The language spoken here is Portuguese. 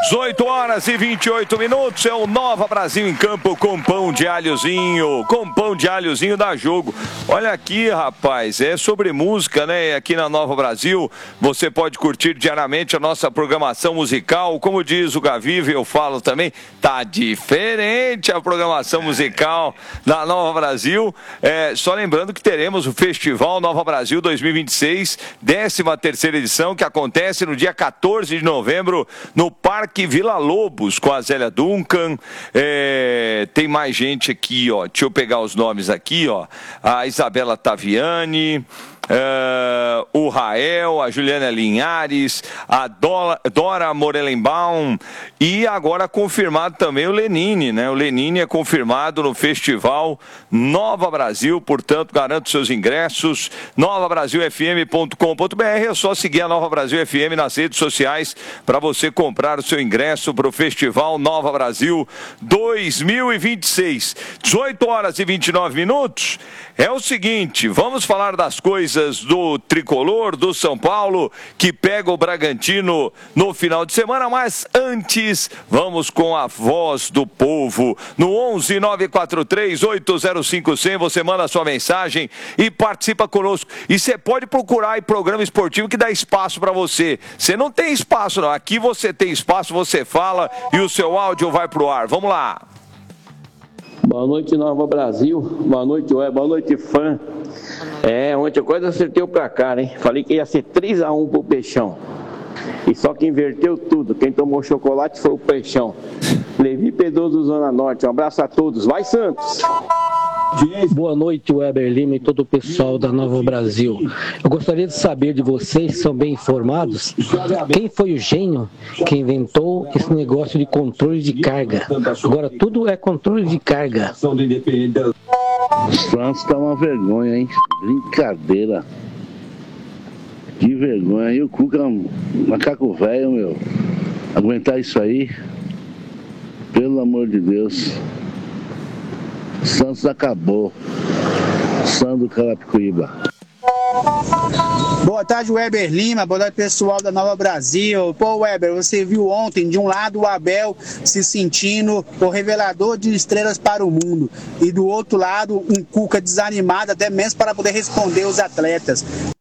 18 horas e 28 minutos, é o Nova Brasil em campo com pão de alhozinho, dá jogo. Olha aqui, rapaz, é sobre música, né? Aqui na Nova Brasil, você pode curtir diariamente a nossa programação musical. Como diz o Gavive, eu falo também, tá diferente a programação musical da Nova Brasil. Só lembrando que teremos o Festival Nova Brasil 2026, 13ª edição, que acontece no dia 14 de novembro, no Parque Vila Lobos, com a Zélia Duncan. Tem mais gente aqui, ó. Deixa eu pegar os nomes aqui, ó. A Isabela Taviani, o Rael, a Juliana Linhares, a Dora Morelenbaum e agora confirmado também o Lenine, né? O Lenine é confirmado no Festival Nova Brasil, portanto, garante seus ingressos, novabrasilfm.com.br. É só seguir a Nova Brasil FM nas redes sociais para você comprar o seu ingresso para o Festival Nova Brasil 2026. 18 horas e 29 minutos. É o seguinte, vamos falar das coisas do tricolor do São Paulo, que pega o Bragantino no final de semana, mas antes vamos com a voz do povo. No 11 943 805 100 você manda a sua mensagem e participa conosco. E você pode procurar aí programa esportivo que dá espaço para você. Você não tem espaço não, aqui você tem espaço, você fala e o seu áudio vai pro ar. Vamos lá. Boa noite, Nova Brasil. Boa noite, Ué. Boa noite, fã. Ontem eu quase acertei o placar, hein? Falei que ia ser 3-1 pro Peixão. E só que inverteu tudo. Quem tomou chocolate foi o Peixão. Levi Pedroso, Zona Norte. Um abraço a todos. Vai, Santos! Boa noite, Weber Lima e todo o pessoal da Nova Brasil. Eu gostaria de saber de vocês, são bem informados, quem foi o gênio que inventou esse negócio de controle de carga? Agora tudo é controle de carga. O Santos tá uma vergonha, hein? Brincadeira. Que vergonha. E o Cuca, macaco velho, meu. Aguentar isso aí? Pelo amor de Deus. Santos acabou. Sandro Carapicuíba. Boa tarde, Weber Lima. Boa tarde, pessoal da Nova Brasil. Pô, Weber, você viu ontem, de um lado, o Abel se sentindo o revelador de estrelas para o mundo. E do outro lado, um Cuca desanimado, até mesmo para poder responder os atletas.